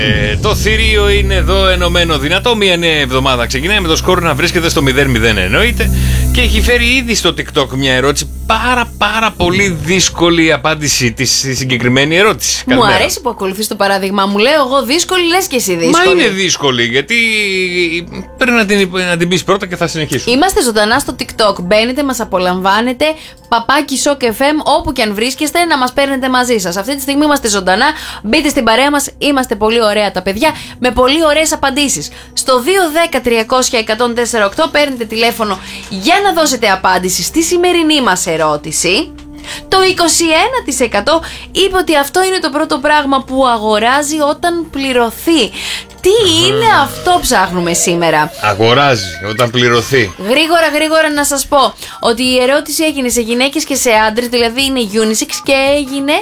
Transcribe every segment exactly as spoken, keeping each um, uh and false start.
Ε, το θηρίο είναι εδώ ενωμένο δυνατό. Μία νέα εβδομάδα ξεκινάει με το σκορ να βρίσκεται στο μηδέν μηδέν εννοείται. Και έχει φέρει ήδη στο TikTok μια ερώτηση. Πάρα πάρα πολύ δύσκολη η απάντηση της στη συγκεκριμένη ερώτηση. Μου Καλημέρα. Αρέσει που ακολουθείς το παράδειγμα. Μου λέω εγώ δύσκολη, λες και εσύ δύσκολη. Μα είναι δύσκολη γιατί πρέπει να την, να την πεις πρώτα και θα συνεχίσουμε. Είμαστε ζωντανά στο TikTok. Μπαίνετε, μας απολαμβάνετε. Παπάκι Σοκ εφ εμ, όπου και αν βρίσκεστε, να μας παίρνετε μαζί σας. Αυτή τη στιγμή είμαστε ζωντανά. Μπείτε στην παρέα μας. Είμαστε πολύ ωραία τα παιδιά. Με πολύ ωραίες απαντήσεις. Στο δύο ένα μηδέν τριακόσια εκατόν τέσσερα οκτώ παίρνετε τηλέφωνο για να δώσετε απάντηση στη σημερινή μας ερώτηση. Το είκοσι ένα τοις εκατό είπε ότι αυτό είναι το πρώτο πράγμα που αγοράζει όταν πληρωθεί. Τι είναι αυτό ψάχνουμε σήμερα. Αγοράζει όταν πληρωθεί. Γρήγορα γρήγορα να σας πω ότι η ερώτηση έγινε σε γυναίκες και σε άντρες, δηλαδή είναι unisex και έγινε...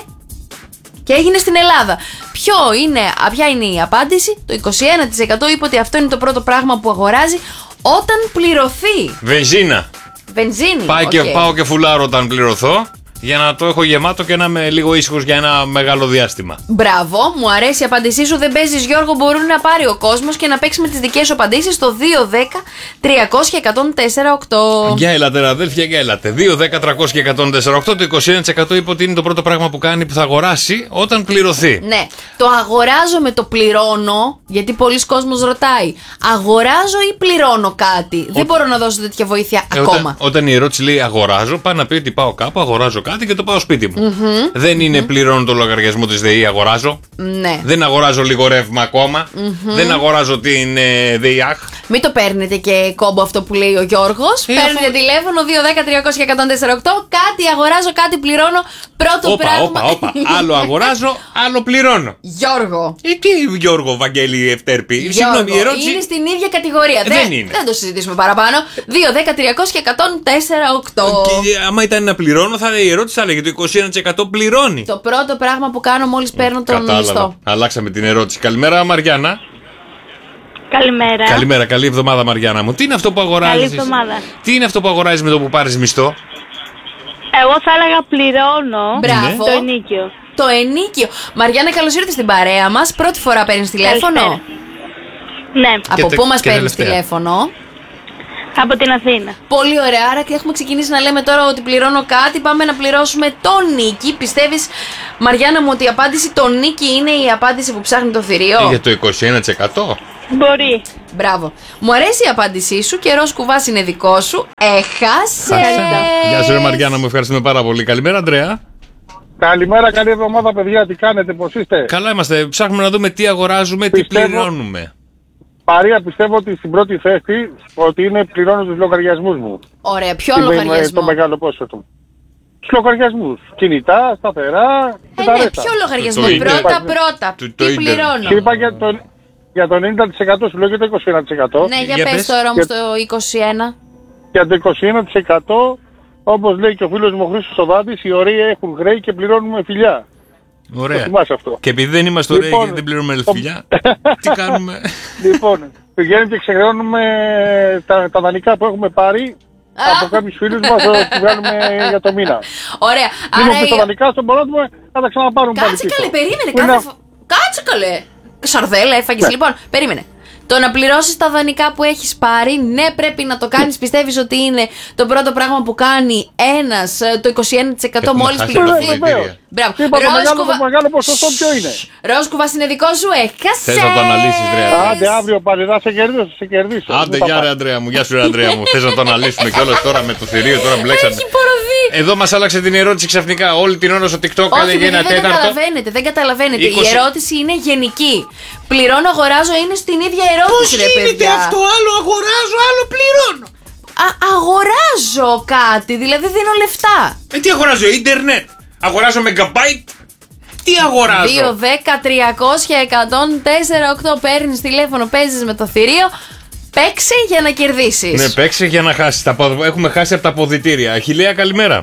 Και έγινε στην Ελλάδα. Ποιο είναι, ποια είναι η απάντηση? Το είκοσι ένα τοις εκατό είπε ότι αυτό είναι το πρώτο πράγμα που αγοράζει όταν πληρωθεί. Βενζίνα. Βενζίνη. Πάει okay. και, πάω και φουλάρω όταν πληρωθώ, για να το έχω γεμάτο και να είμαι λίγο ήσυχος για ένα μεγάλο διάστημα. Μπράβο, μου αρέσει η απάντησή σου. Δεν παίζεις, Γιώργο, μπορούν να πάρει ο κόσμος και να παίξει με τις δικές σου απαντήσεις στο δύο ένα μηδέν τριακόσια εκατόν τέσσερα οκτώ. Για έλατε, αδέλφια, για έλατε. δύο ένα μηδέν τριακόσια εκατόν τέσσερα οκτώ. Το είκοσι ένα τοις εκατό είπε ότι είναι το πρώτο πράγμα που κάνει, που θα αγοράσει όταν πληρωθεί. Ναι, το αγοράζω με το πληρώνω, γιατί πολλοί κόσμος ρωτάει. Αγοράζω ή πληρώνω κάτι? Ο... Δεν μπορώ να δώσω τέτοια βοήθεια ε, ακόμα. Όταν, όταν η ερώτηση λέει αγοράζω, πάει να πει ότι πάω κάπου, αγοράζω κάτι και το πάω σπίτι μου. Mm-hmm. Δεν είναι mm-hmm. πληρώνω το λογαριασμό της ΔΕΗ, αγοράζω. Ναι. Δεν αγοράζω λίγο ρεύμα ακόμα. Mm-hmm. Δεν αγοράζω την ε, ΔΕΙΑΧ. Μην το παίρνετε και κόμπο αυτό που λέει ο Γιώργος. Ε, Παίρνετε αφού... τηλέφωνο δύο ένα μηδέν τριακόσια εκατόν τέσσερα οκτώ. Κάτι αγοράζω, κάτι πληρώνω. Πρώτο όπα, πράγμα. Όπα, όπα. Άλλο αγοράζω, άλλο πληρώνω. Γιώργο. Ε, τι Γιώργο, Βαγγέλη, Ευτέρπη. Συγγνώμη, η ερώτηση. Είναι στην ίδια κατηγορία. Ε, δεν, δεν είναι. Δεν το συζητήσουμε παραπάνω. δύο ένα μηδέν τριακόσια εκατόν τέσσερα οκτώ. Και άμα ήταν να πληρώνω, θα λέει η ερώτηση, θα λέγε το είκοσι ένα τοις εκατό πληρώνει. Το πρώτο πράγμα που κάνω μόλις παίρνω τον μισθό. Αλλάξαμε την ερώτηση. Καλημέρα, Μαριάννα. Καλημέρα. Καλημέρα, καλή εβδομάδα, Μαριάννα μου. Τι είναι αυτό που αγοράζεις? Καλή εβδομάδα. Τι είναι αυτό που αγοράζεις με το που πάρεις μισθό? Εγώ θα έλεγα πληρώνω. Μπράβο. Το ενίκιο. Το ενίκιο. Μαριάννα, καλώς ήρθες στην παρέα μας. Πρώτη φορά παίρνεις τηλέφωνο? Καλησπέρα. Ναι. Από τε, πού μας παίρνεις τελευταία. τηλέφωνο? Από την Αθήνα. Πολύ ωραία, άρα και έχουμε ξεκινήσει να λέμε τώρα ότι πληρώνω κάτι. Πάμε να πληρώσουμε το νίκη. Πιστεύεις, Μαριάννα μου, ότι η απάντηση το νίκη είναι η απάντηση που ψάχνει το θηρίο? Για το είκοσι ένα τοις εκατό. Μπορεί. Μπράβο. Μου αρέσει η απάντησή σου. Καιρός κουβάς είναι δικό σου. Έχασε. Γεια σου, ρε Μαριάννα μου, ευχαριστούμε πάρα πολύ. Καλημέρα, Αντρέα. Καλημέρα, καλή εβδομάδα, παιδιά. Τι κάνετε, πώς είστε? Καλά είμαστε. Ψάχνουμε να δούμε τι αγοράζουμε, πιστεύω, τι πληρώνουμε. Παρία, πιστεύω ότι στην πρώτη θέση ότι είναι πληρώνω τους λογαριασμούς μου. Ωραία, ποιο λογαριασμό? Το μεγάλο ποσό του. Τους λογαριασμούς. Κινητά, σταθερά και ε, τα ναι, ρέστα. ποιο λογαριασμό? Το, το πρώτα, ίντερνετ. πρώτα. Το, το τι ίντερνετ. πληρώνω? Και είπα για τον, για τον ενενήντα τοις εκατό, σου λέω και το είκοσι ένα τοις εκατό. Ναι, για, για πες πες. τώρα όμως Για... το είκοσι ένα. Για το είκοσι ένα τοις εκατό, όπως λέει και ο φίλος μου ο Χρήστος Σοδάτης, οι ωραίοι έχουν χρέη και πληρώνουμε φιλιά. Ωραία. Το θυμάσαι αυτό. Και επειδή δεν είμαστε ωραίοι Λοιπόν, και δεν πληρώνουμε φιλιά, τι κάνουμε? Λοιπόν, πηγαίνουμε και ξεχρεώνουμε τα, τα δανεικά που έχουμε πάρει από κάποιους φίλους μας που βγάλουμε για το μήνα. Ωραία. Άρα Άρα... τα δανεικά στον μπορούμε να τα ξαναπάρουμε πάλι Κάτσε πίσω. καλέ, περίμενε. Είναι... Κάθε... Κάτσε καλέ. Σαρδέλα έφαγες. Ναι. Λοιπόν, περίμενε. Το να πληρώσεις τα δανεικά που έχεις πάρει, ναι, πρέπει να το κάνεις. Πιστεύεις ότι είναι το πρώτο πράγμα που κάνει ένας, το είκοσι ένα τοις εκατό μόλις πληρωθεί? Μπράβο. Είπα, το μεγάλο, το μεγάλο ποσοστό ποιο είναι? Ρόσκουβας είναι δικό σου, έχασες. Θες να το αναλύσεις, Αντρέα? Άντε, αύριο πάλι θα σε κερδίσω, θα σε κερδίσω. Άντε, γεια ρε Αντρέα μου, γεια σου ρε Αντρέα μου. Θες να το αναλύσουμε κιόλας τώρα με το θηρίο, τώρα μπλέξαμε. Έχει απορροφεί. Εδώ μας άλλαξε την ερώτηση ξαφνικά. Όλη την ώρα στο TikTok Όχι, έλεγε ένα δεν τέταρτο. καταλαβαίνετε, δεν καταλαβαίνετε. είκοσι Η ερώτηση είναι γενική. Πληρώνω, αγοράζω, είναι στην ίδια ερώτηση, ρε παιδιά. Πώς γίνεται αυτό? Άλλο αγοράζω, άλλο πληρώνω. Α, αγοράζω κάτι, δηλαδή δίνω λεφτά. Ε, τι αγοράζω, ίντερνετ? Αγοράζω μεγαμπάιτ? Τι αγοράζω? δύο ένα μηδέν τριακόσια εκατόν τέσσερα οκτώ παίρνεις τηλέφωνο, παίζεις με το θηρίο. Παίξε για να κερδίσεις. Ναι, παίξε για να χάσεις. Τα ποδ... Έχουμε χάσει από τα αποδυτήρια. Αχιλλέα, καλημέρα.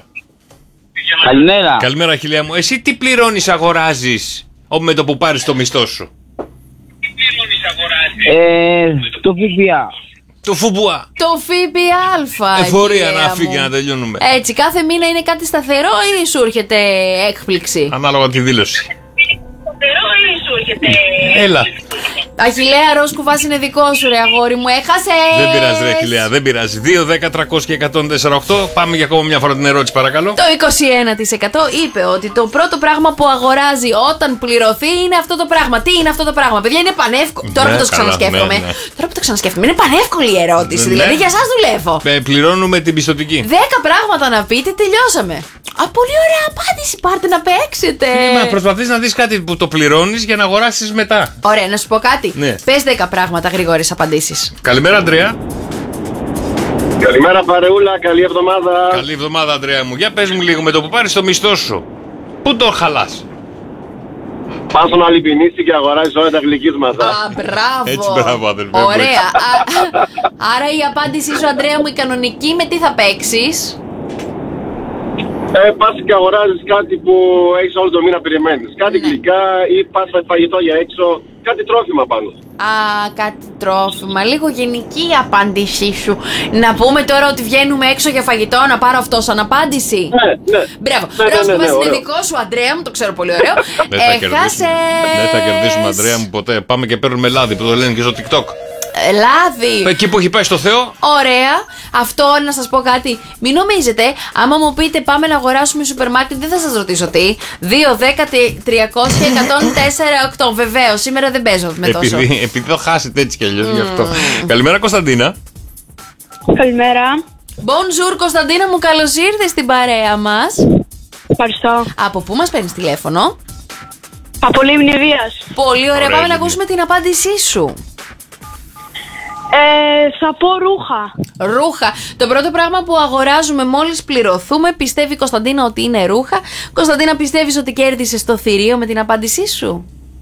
Καλημέρα. Καλημέρα, Αχιλλέα μου. Εσύ τι πληρώνεις, αγοράζεις με το που πάρεις το μισθό σου? Τι πληρώνεις, αγοράζεις? Ε, το ΦΠΑ. Το φουμπουά. Το ΦΠΑ. Εφορία να φύγει να τελειώνουμε. Έτσι, κάθε μήνα είναι κάτι σταθερό ή σου έρχεται έκπληξη? Ανάλογα τη δήλωση. Έλα. Αχιλλέα, ροζ κουβάς είναι δικό σου, ρε αγόρι μου. Έχασες. Δεν πειράζει, ρε Αχιλλέα, δεν πειράζει. δύο, δέκα, τριακόσια και εκατόν τέσσερα οκτώ. Πάμε για ακόμα μια φορά την ερώτηση, παρακαλώ. Το είκοσι ένα τοις εκατό είπε ότι το πρώτο πράγμα που αγοράζει όταν πληρωθεί είναι αυτό το πράγμα. Τι είναι αυτό το πράγμα, παιδιά, είναι πανεύκολο. Τώρα που το ξανασκέφτομαι. ναι, ναι. Τώρα που το ξανασκέφτομαι, είναι πανεύκολη η ερώτηση. Ναι. Δηλαδή για εσάς δουλεύω. Ε, πληρώνουμε την πιστωτική. Δέκα πράγματα να πείτε, τελειώσαμε. Α, πολύ ωραία απάντηση. Πάρτε να παίξετε. Ε, μα προσπαθείς να δεις κάτι που το πληρώνεις για να αγοράσεις μετά. Ωραία, να σου πω κάτι. Ναι. Πες δέκα πράγματα, γρήγορες απαντήσεις. Καλημέρα, Αντρέα. Καλημέρα παρεούλα, καλή εβδομάδα. Καλή εβδομάδα, Αντρέα μου. Για πες μου λίγο, με το που πάρεις το μισθό σου, πού το χαλάς? Πας στον Αλυπινίστη και αγοράζεις όλα τα γλυκίσματα. Α, μπράβο. Έτσι, μπράβο, αδελφέ μου. Ωραία. Α, άρα η απάντησή σου, Αντρέα μου, η κανονική, με τι θα παίξεις? Ε, πας και αγοράζεις κάτι που έχεις όλο το μήνα περιμένεις. Κάτι Ναι. γλυκά ή πας φαγητό για έξω, κάτι τρόφιμα πάνω. Α, κάτι τρόφιμα. Λίγο γενική η απάντησή σου. Να πούμε τώρα ότι βγαίνουμε έξω για φαγητό, να πάρω αυτό σαν απάντηση. Ναι, ναι. Μπράβο. Ναι, ναι, Ρόσκο, ναι, ναι, είναι ωραίο. δικό σου, Αντρέα μου, το ξέρω πολύ ωραίο. Δεν θα Έχασες. κερδίσουμε. Δεν θα κερδίσουμε, Αντρέα μου, ποτέ. Πάμε και παίρνουμε λάδι που το λένε και στο TikTok. Ε, Λάδι. Εκεί που έχει πάει στο Θεό. Ωραία. Αυτό να σας πω κάτι. Μην νομίζετε, άμα μου πείτε πάμε να αγοράσουμε σούπερ μάρκετ, δεν θα σας ρωτήσω τι. δύο, δέκα, τριακόσια, εκατόν τέσσερα οκτώ. Βεβαίως, σήμερα δεν παίζω με τόσο. Επειδή, επειδή το χάσετε έτσι κι αλλιώς γι' αυτό. Καλημέρα, Κωνσταντίνα. Καλημέρα. Bonjour, Κωνσταντίνα μου, καλώς ήρθες στην παρέα μας. Ευχαριστώ. Από πού μας παίρνεις τηλέφωνο? Από Λίμνη Βίας. Πολύ ωραία, Ωραία, πάμε να Λίμνη. ακούσουμε την απάντησή σου. Ε, θα πω ρούχα. Ρούχα. Το πρώτο πράγμα που αγοράζουμε μόλις πληρωθούμε, πιστεύει η Κωνσταντίνα ότι είναι ρούχα. Κωνσταντίνα, πιστεύεις ότι κέρδισες το θηρίο με την απάντησή σου?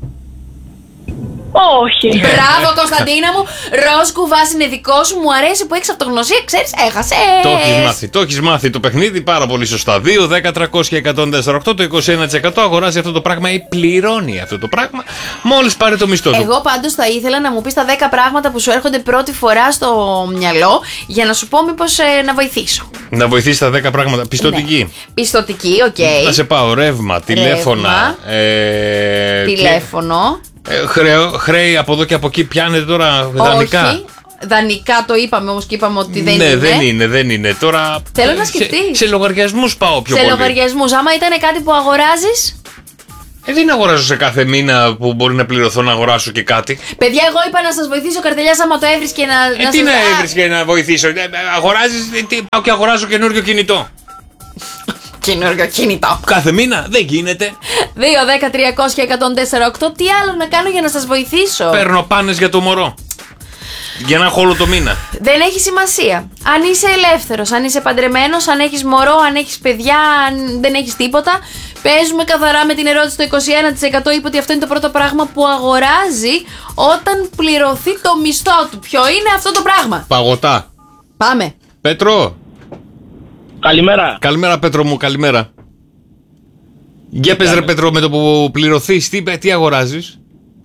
Όχι. Μπράβο, Κωνσταντίνα μου. Ροζ κουβάς είναι δικό σου. Μου αρέσει που έχεις αυτογνωσία. Ξέρεις, έχασες. Το έχεις μάθει. Το έχεις μάθει το παιχνίδι πάρα πολύ σωστά. δύο, δέκα, τριακόσια, εκατόν τέσσερα οκτώ. Το είκοσι ένα τοις εκατό αγοράζει αυτό το πράγμα ή πληρώνει αυτό το πράγμα μόλις πάρει το μισθό του. Εγώ πάντως θα ήθελα να μου πεις τα δέκα πράγματα που σου έρχονται πρώτη φορά στο μυαλό για να σου πω μήπως ε, να βοηθήσω. Να βοηθήσει τα δέκα πράγματα. Πιστωτική. Ναι. Πιστωτική, οκ. Να σε πάω. Ρεύμα, τηλέφωνα. Ε, Τηλέφωνο. και- ε, χρέο- χρέη από εδώ και από εκεί πιάνετε τώρα δανεικά. Όχι. Δανεικά το είπαμε όμως και είπαμε ότι δεν ναι, είναι. δεν είναι, δεν είναι. Τώρα. Θέλω να σε- σκεφτείς. Σε, λογαριασμούς πάω πιο Σε πολύ. λογαριασμούς. Άμα ήταν κάτι που αγοράζεις. Ε, δεν αγοράζω σε κάθε μήνα που μπορεί να πληρωθώ να αγοράσω και κάτι. Παιδιά, εγώ είπα να σας βοηθήσω, Καρτελιάς, άμα το έβρισκε να. Ε, να τι σας- να Α, έβρισκε να βοηθήσω. Ε, αγοράζεις, ε, τι, πάω και αγοράζω καινούριο κινητό. Καινούργιο κινητό. Κάθε μήνα δεν γίνεται. δύο, δέκα, τριακόσια, εκατόν τέσσερα οκτώ. Τι άλλο να κάνω για να σας βοηθήσω? Παίρνω πάνες για το μωρό. Για να έχω όλο το μήνα. Δεν έχει σημασία. Αν είσαι ελεύθερος, αν είσαι παντρεμένος, αν έχεις μωρό, αν έχεις παιδιά, αν δεν έχεις τίποτα. Παίζουμε καθαρά με την ερώτηση. Το είκοσι ένα τοις εκατό είπε ότι αυτό είναι το πρώτο πράγμα που αγοράζει όταν πληρωθεί το μισθό του. Ποιο είναι αυτό το πράγμα? Παγωτά. Πάμε. Πέτρο. Καλημέρα. Καλημέρα, Πέτρο μου, καλημέρα. Για πες ρε Πέτρο, με το που πληρωθείς, τι, τι αγοράζεις?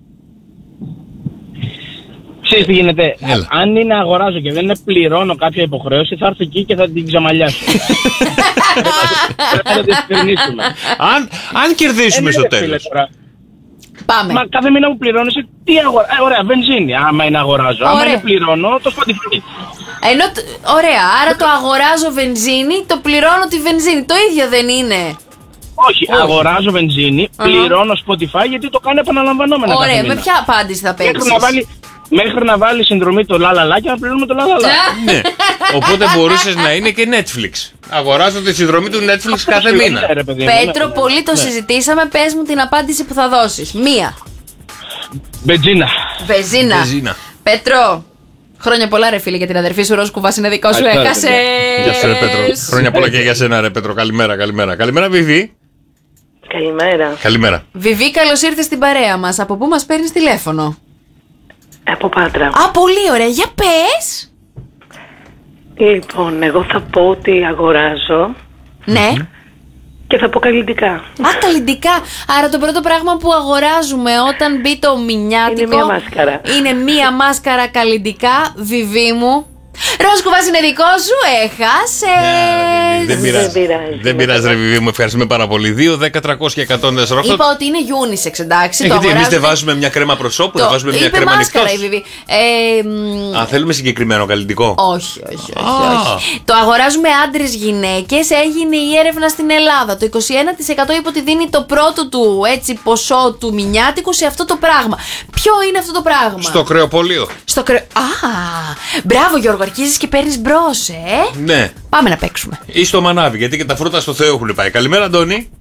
Ξέρεις τι γίνεται. Έλα. Αν είναι να αγοράζω και δεν πληρώνω κάποια υποχρέωση, θα έρθω εκεί και θα την ξαμαλιάσω. Πρέπει να το διευκρινίσουμε. Αν, αν κερδίσουμε Ε, στο ναι, ρε, φίλε, τέλος. τώρα. Πάμε. Μα κάθε μήνα που πληρώνεις, τι αγορά. Ε, ωραία, βενζίνη. Άμα είναι αγοράζω. Άμα Ωραία. είναι πληρώνω, το Spotify. Ενώ, τ- ωραία, άρα το αγοράζω βενζίνη, το πληρώνω τη βενζίνη. Το ίδιο δεν είναι? Όχι, αγοράζω βενζίνη, πληρώνω Spotify γιατί το κάνω επαναλαμβανόμενα. κάθε Ωραία, μήνα. με ποια απάντηση θα παίξεις? Μέχρι να βάλει, μέχρι να βάλει συνδρομή το λαλαλά και να πληρώνουμε το λαλαλά. Ναι. Οπότε μπορούσες να είναι και Netflix. Αγοράζω τη συνδρομή του Netflix κάθε μήνα. Ναι, ρε, παιδί μου, Πέτρο, ναι. πολύ το συζητήσαμε. Πες μου την απάντηση που θα δώσεις. Μία. Μπετζίνα. Βεζίνα. Βενζίνα. Πέτρο, χρόνια πολλά ρε φίλε για την αδερφή σου. Ροζ κουβάς είναι δικό σου. Ευχαριστώ, ρε, Έχασες. παιδιά. Γεια σου ρε Πέτρο. Χρόνια πολλά και για σένα ρε Πέτρο. Καλημέρα, καλημέρα. Καλημέρα Βιβί. Καλημέρα. Καλημέρα. Βιβί, καλώς ήρθες στην παρέα μας. Από πού μας παίρνεις τηλέφωνο? Από Πάτρα. Α, πολύ ωραία. Για πες. Λοιπόν, εγώ θα πω ότι αγοράζω Ναι. και θα πω καλλιτικά. Α, καλλιτικά. Άρα το πρώτο πράγμα που αγοράζουμε όταν μπει το μηνιάτικο Είναι μία μάσκαρα. είναι μία μάσκαρα καλλιτικά. Βιβί μου, Ροζ κουβάς είναι δικό σου, έχασε. Δεν πειράζει. Δεν πειράζει, ρε Βιβί μου, ευχαριστούμε πάρα πολύ. δύο, δέκα, τριακόσια, εκατόν τέσσερα οκτώ. Είπα ότι είναι unisex, εντάξει. Γιατί εμείς δεν βάζουμε μια κρέμα προσώπου, δεν βάζουμε μια κρέμα νυχτός. Αν θέλουμε συγκεκριμένο καλλιτικό. Όχι, όχι, όχι, όχι. Το αγοράζουμε άντρες γυναίκες. Έγινε η έρευνα στην Ελλάδα. Το είκοσι ένα τοις εκατό είπε ότι δίνει το πρώτο του έτσι, ποσό του μηνιάτικου σε αυτό το πράγμα. Ποιο είναι αυτό το πράγμα? Στο κρεοπωλείο. Στο κρεο... Α, μπράβο Γιώργο, αρχίζεις και παίρνεις μπρος, ε. Ναι. Πάμε να παίξουμε. Ή στο μανάβι, γιατί και τα φρούτα στο Θεό έχουν πάει. Καλημέρα, Αντώνη.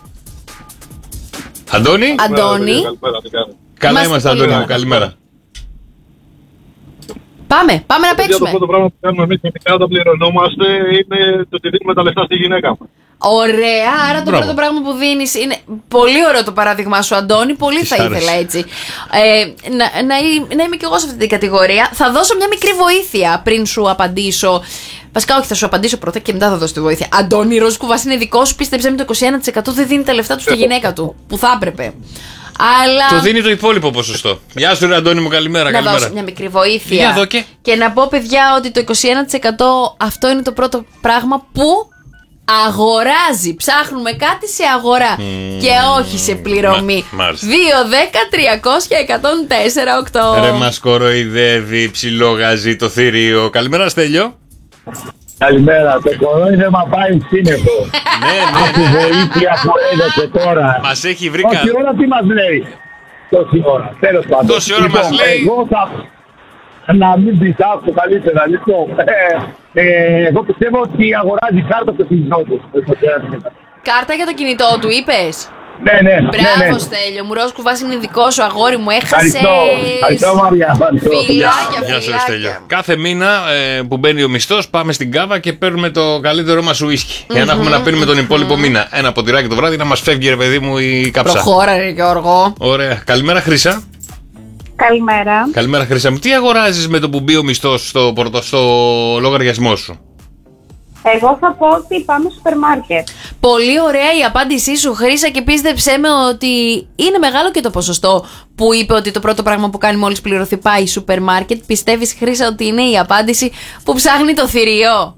Αντώνη. Αντώνη. Καλά είμαστε, Αντώνη μου, καλημέρα. Πάμε, πάμε να παίξουμε. Το πρώτο πράγμα που κάνουμε εμείς γενικά όταν πληρωνόμαστε είναι το ότι δίνουμε τα λεφτά στη γυναίκα. Ωραία, άρα το Μπράβο. πρώτο πράγμα που δίνεις είναι. Πολύ ωραίο το παράδειγμά σου, Αντώνη. Πολύ θα άρεσε. ήθελα έτσι. Ε, να, να, εί- να είμαι κι εγώ σε αυτή την κατηγορία. Θα δώσω μια μικρή βοήθεια πριν σου απαντήσω. Βασικά, όχι, θα σου απαντήσω πρώτα και μετά θα δώσω τη βοήθεια. Αντώνη, ροζ κουβάς είναι δικό σου. Πίστεψε με, το είκοσι ένα τοις εκατό δεν δίνει τα λεφτά του στη γυναίκα του. Που θα έπρεπε. Αλλά. Το δίνει το υπόλοιπο ποσοστό. Γεια σου, ρε Αντώνη μου, καλημέρα. Να καλημέρα. δώσω μια μικρή βοήθεια. Για δω και. Και να πω, παιδιά, ότι το είκοσι ένα τοις εκατό αυτό είναι το πρώτο πράγμα που αγοράζει. Ψάχνουμε κάτι σε αγορά και όχι σε πληρωμή. Μα- μάλιστα. δύο, δέκα, τριακόσια, εκατόν τέσσερα οκτώ. Ρε μας κοροϊδεύει, ψιλόγαζι το θηρίο. Καλημέρα, Στέλιο. Καλημέρα, το κορόιδεμα πάει σύννεφο. Ναι, ναι. Τη βοήθεια που έδωσε τώρα. Μας έχει βρει Τόση κα- ώρα τι μας λέει. Τόση ώρα, τέλος πάντων. Τόση ώρα μας λέει. Εγώ θα... Να μην πεις άκου καλύτερα, λοιπόν. Ε, ε, εγώ πιστεύω ότι αγοράζει κάρτα στο κινητό του. Κάρτα για το κινητό του, είπες. Ναι, ναι, Μπράβο, ναι, ναι. Στέλιο. Μου ροζ κουβάς είναι δικό σου, αγόρι μου. Έχασες. Ευχαριστώ, ευχαριστώ Μαρία. ευχαριστώ. Φιλάκια, Γεια σου, ρε Στέλιο. φιλάκια. Κάθε μήνα ε, που μπαίνει ο μισθός, πάμε στην κάβα και παίρνουμε το καλύτερό μας ουίσκι. Για να έχουμε να πίνουμε τον υπόλοιπο μήνα. Ένα ποτηράκι το βράδυ να μας φεύγει, ρε παιδί μου, η κάψα. Προχώρα, ρε Γιώργο. Ωραία. Καλημέρα, Χρύσα. Καλημέρα. Καλημέρα, Χρύσα μου. Τι αγοράζεις με το που μπει ο μισθός στο, πορτο- στο λογαριασμό σου? Εγώ θα πω ότι πάμε στο σούπερ μάρκετ. Πολύ ωραία η απάντησή σου, Χρύσα, και πίστεψέ με ότι είναι μεγάλο και το ποσοστό που είπε ότι το πρώτο πράγμα που κάνει μόλις πληρωθεί πάει σούπερ μάρκετ. Πιστεύεις, Χρύσα, ότι είναι η απάντηση που ψάχνει το θηρίο?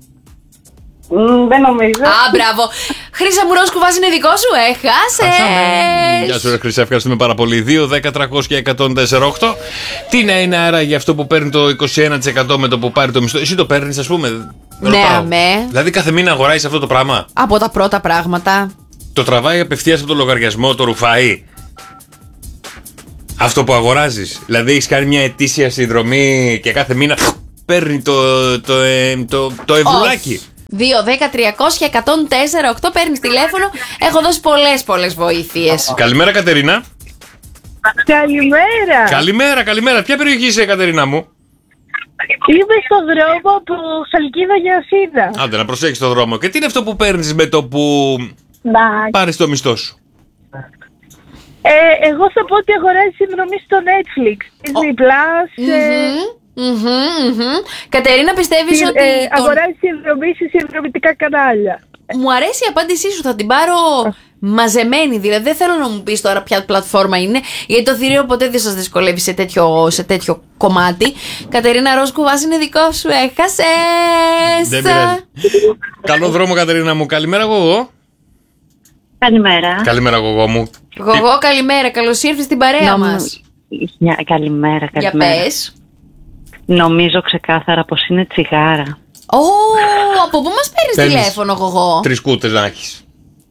Μ, δεν νομίζω. Α, μπράβο. Χρύσα μου, ροζ κουβάς είναι δικό σου, έχασες. Γεια σου, ρε Χρυσά, ευχαριστούμε πάρα πολύ. δύο, δέκα, τριακόσια, εκατόν τέσσερα οκτώ. Τι να είναι άρα για αυτό που παίρνει το είκοσι ένα τοις εκατό με το που πάρει το μισθό? Εσύ το παίρνει, α πούμε. Ναι, Ρωτάω. αμέ. Δηλαδή κάθε μήνα αγοράζει αυτό το πράγμα. Από τα πρώτα πράγματα. Το τραβάει απευθεία από το λογαριασμό, το ρουφάει. Αυτό που αγοράζει. Δηλαδή έχει κάνει μια ετήσια συνδρομή και κάθε μήνα παίρνει το, το, ε, το, το ευρουλάκι. δύο, δέκα, τριακόσια, εκατόν τέσσερα οκτώ, παίρνεις τηλέφωνο. Έχω δώσει πολλές πολλές βοήθειες. Καλημέρα, Κατερίνα. Καλημέρα. Καλημέρα, καλημέρα. Ποια περιοχή είσαι, Κατερίνα μου? Είμαι στον δρόμο από Χαλκίδα για Ασίδα. Άντε, να προσέχεις το δρόμο. Και τι είναι αυτό που παίρνεις με το που Να. πάρεις το μισθό σου? Ε, εγώ θα πω ότι αγοράζει συνδρομή στο Netflix, Disney Plus. ε, Μμμ, μμμ, μμμ. Κατερίνα, πιστεύεις συ- ότι. ε, τον- αγοράζει συνδρομή σε συνδρομητικά κανάλια. Μου αρέσει η απάντησή σου, θα την πάρω μαζεμένη. Δηλαδή, δεν θέλω να μου πεις τώρα ποια πλατφόρμα είναι, γιατί το θηρίο ποτέ δεν σας δυσκολεύει σε τέτοιο, σε τέτοιο κομμάτι. Κατερίνα, ροζ κουβάς είναι δικό σου, έχασες. Δεν πειράζει. Καλό δρόμο, Κατερίνα μου. Καλημέρα, εγώ. Καλημέρα. Καλημέρα, εγώ μου. Γογό, καλημέρα, καλώς ήρθες στην παρέα Νομ- μας. Μια- Καλημέρα, Για καλημέρα. πες. Νομίζω ξεκάθαρα πως είναι τσιγάρα. Ω, από πού μας παίρνεις Παίρνεις τηλέφωνο, Γογό? Τρεις κούτες να έχεις.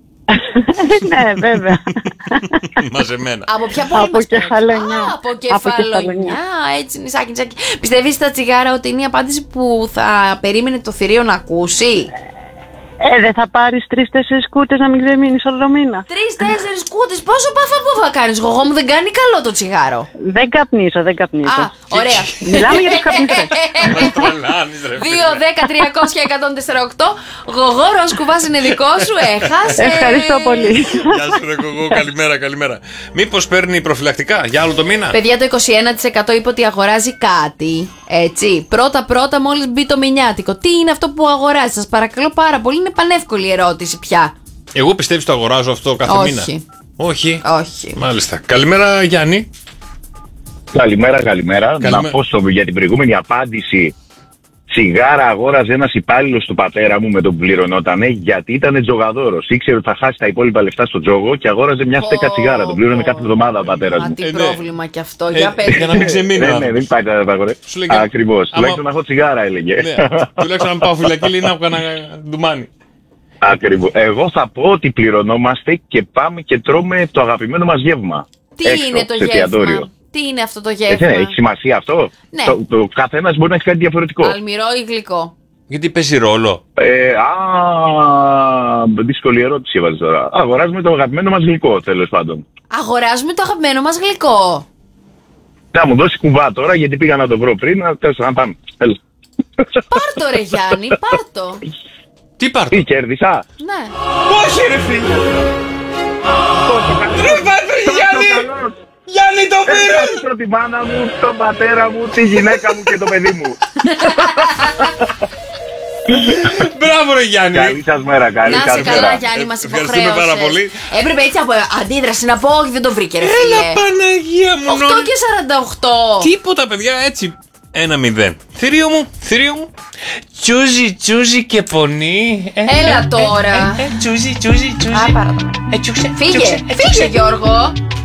Ναι, βέβαια. Μαζεμένα. Από ποια πόλη Από μας παίρνεις? Κεφαλονιά. Α, από Από Κεφαλονιά. Κεφαλονιά. Έτσι, νησάκι, νησάκι. Πιστεύεις στα τσιγάρα ότι είναι η απάντηση που θα περίμενε το θηρίο να ακούσει? Ε, δεν θα πάρεις τρεις-τέσσερις κούτες να μην ξεμείνεις όλο μήνα. Τρεις-τέσσερις κούτες, πόσο πάθα που θα κάνεις, Γογό μου, δεν κάνει καλό το τσιγάρο. Δεν καπνίζω, δεν καπνίζω. Α, ωραία. Μιλάμε για τους καπνιστές. Μας τρελάνεις, ρε φίλε. δύο, δέκα, τριακόσια, εκατόν τέσσερα οκτώ. Γογό, ροζ κουβάς είναι δικό σου, έχασε. Ευχαριστώ πολύ. Γεια σου, ρε κοκό. Καλημέρα, καλημέρα. Μήπως παίρνει προφυλακτικά για άλλο το μήνα? Παιδιά, το είκοσι ένα τοις εκατό είπε ότι αγοράζει κάτι. Έτσι. Πρώτα-πρώτα, μόλις μπει το μηνιάτικο. Τι είναι αυτό που αγοράζει, σας παρακαλώ πάρα πολύ. Είναι πανεύκολη η ερώτηση πια. Εγώ πιστεύεις το αγοράζω αυτό κάθε Όχι. μήνα? Όχι. Όχι. Μάλιστα. Καλημέρα, Γιάννη. Καλημέρα, καλημέρα. Καλημέρα. Να πω στο, για την προηγούμενη απάντηση τσιγάρα αγόραζε ένας υπάλληλος του πατέρα μου με τον που πληρωνότανε γιατί ήταν τζογαδόρος. Ήξερε ότι θα χάσει τα υπόλοιπα λεφτά στο τζόγο και αγόραζε μια στέκα τσιγάρα. Τον πλήρωνε κάθε εβδομάδα ο πατέρας μου. Τι Ε, ναι. πρόβλημα κι αυτό. Ε, Για πες. για να μην ξεμείνει. Ναι, ναι, δεν υπάρχει τα αγορέ. Σου λέγε, Ακριβώς. άμα- Τουλάχιστον να έχω τσιγάρα, έλεγε. Ναι, τουλάχιστον να πάω φυλακή λέει να έχω κανένα ντουμάνι. Ακριβώς. Εγώ θα πω ότι πληρωνόμαστε και πάμε και τρώμε το αγαπημένο μας γεύμα. Τι έξω, είναι το σε εστιατόριο. γεύμα. Τι είναι αυτό το Έτσι, γεύμα. ναι, έχει σημασία αυτό. Ναι. Το, το καθένας μπορεί να έχει κάτι διαφορετικό. Αλμυρό ή γλυκό. Γιατί παίζει ρόλο. Ε, α, δύσκολη ερώτηση έβαζε τώρα. Αγοράζουμε το αγαπημένο μας γλυκό, τέλος πάντων. Αγοράζουμε το αγαπημένο μας γλυκό. Να μου δώσει κουβά τώρα, γιατί πήγα να το βρω πριν. Να, τέλος, να πάμε. Έλα. Πάρτο ρε Γιάννη, πάρτο. Τι πάρ' Τι κέρδισα. Ναι. Όχι ρε φίλε. Ρε πάτε Γιάννη. Γιάννη το πήρε. Ευχαριστώ τη μάνα μου, τον πατέρα μου, τη γυναίκα μου και το παιδί μου. Μπράβο ρε Γιάννη. Καλή σας μέρα, καλή Να σας σε μέρα. καλά Γιάννη, μας Ευχαριστούμε υποχρέωσες. πάρα πολύ. Έπρεπε έτσι από αντίδραση να πω όχι δεν το βρήκε ρε Έλα φίλε. Παναγία μου. οκτώ και σαράντα οκτώ. Τίποτα παιδιά έτσι. Ένα μηδέν. Θηρίο μου, θηρίο μου. Τσούζι, τσούζι και πονί. Ε, Έλα ε, τώρα. ε, ε, Τσούζι, τσούζι, τσούζι. Α, πάρα το. Ε, τσούξε, Φύγε, τσούξε, ε, φύγε Γιώργο.